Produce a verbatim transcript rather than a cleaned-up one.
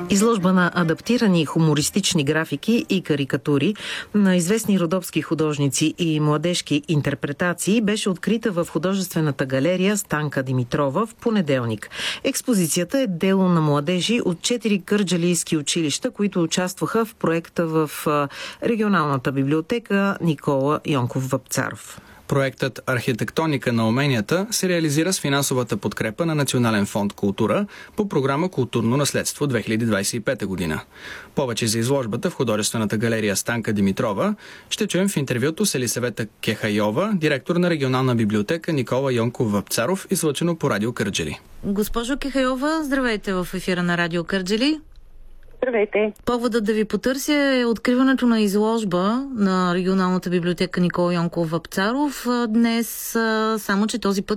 Изложба на адаптирани хумористични графики и карикатури на известни родопски художници и младежки интерпретации беше открита в художествената галерия Станка Димитрова в понеделник. Експозицията е дело на младежи от четири кърджалийски училища, които участваха в проекта в регионалната библиотека Никола Йонков Вапцаров. Проектът «Архитектоника на уменията» се реализира с финансовата подкрепа на Национален фонд «Култура» по програма «Културно наследство две хиляди двадесет и пета година». Повече за изложбата в художествената галерия Станка Димитрова ще чуем в интервюто с Елисавета Кехайова, директор на регионална библиотека Никола Йонков Вапцаров, излъчено по Радио Кърджали. Госпожо Кехайова, здравейте в ефира на Радио Кърджали. Здравейте. Поводът да ви потърся е откриването на изложба на регионалната библиотека Никола Йонков Вапцаров днес, само че този път